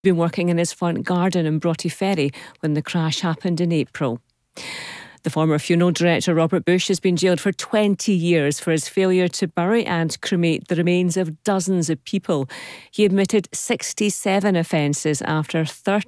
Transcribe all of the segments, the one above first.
Been working in his front garden in Broughty Ferry when the crash happened in April. The former funeral director Robert Bush has been jailed for 20 years for his failure to bury and cremate the remains of dozens of people. He admitted 67 offences after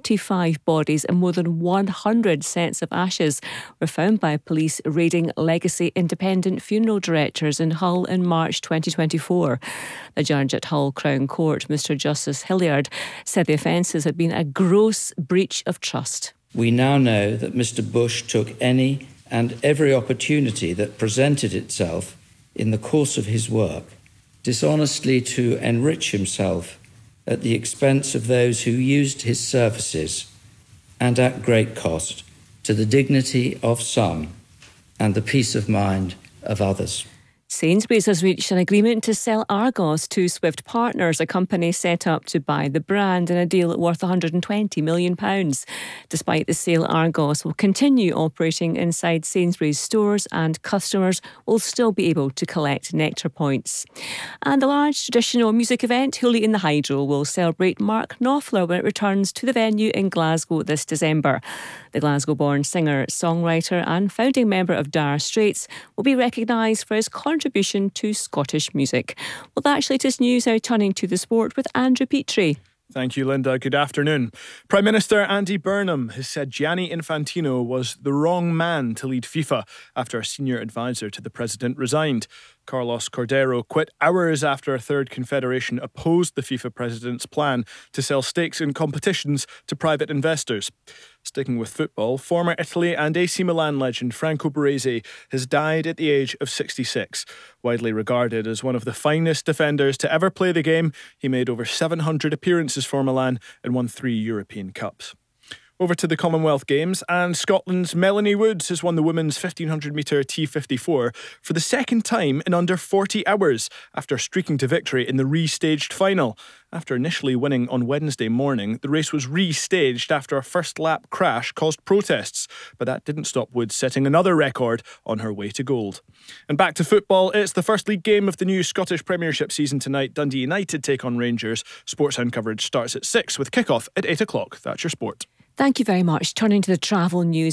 35 bodies and more than 100 sets of ashes were found by police raiding legacy independent funeral directors in Hull in March 2024. The judge at Hull Crown Court, Mr Justice Hilliard, said the offences had been a gross breach of trust. We now know that Mr Bush took any and every opportunity that presented itself in the course of his work, dishonestly to enrich himself at the expense of those who used his services and at great cost to the dignity of some and the peace of mind of others. Sainsbury's has reached an agreement to sell Argos to Swift Partners, a company set up to buy the brand, in a deal worth £120 million. Despite the sale, Argos will continue operating inside Sainsbury's stores and customers will still be able to collect Nectar points. And the large traditional music event, Hoolie in the Hydro, will celebrate Mark Knopfler when it returns to the venue in Glasgow this December. The Glasgow-born singer, songwriter and founding member of Dire Straits will be recognised for his contribution to Scottish music. Well, that's latest news. Now turning to the sport with Andrew Petrie. Thank you, Linda. Good afternoon. Prime Minister Andy Burnham has said Gianni Infantino was the wrong man to lead FIFA after a senior advisor to the president resigned. Carlos Cordero quit hours after a third confederation opposed the FIFA president's plan to sell stakes in competitions to private investors. Sticking with football, former Italy and AC Milan legend Franco Baresi has died at the age of 66. Widely regarded as one of the finest defenders to ever play the game, he made over 700 appearances for Milan and won 3 European Cups. Over to the Commonwealth Games, and Scotland's Melanie Woods has won the women's 1500-metre T54 for the second time in under 40 hours after streaking to victory in the restaged final. After initially winning on Wednesday morning, the race was restaged after a first-lap crash caused protests, but that didn't stop Woods setting another record on her way to gold. And back to football, it's the first league game of the new Scottish Premiership season tonight. Dundee United take on Rangers. Sportsound coverage starts at 6 with kick-off at 8 o'clock. That's your sport. Thank you very much. Turning to the travel news.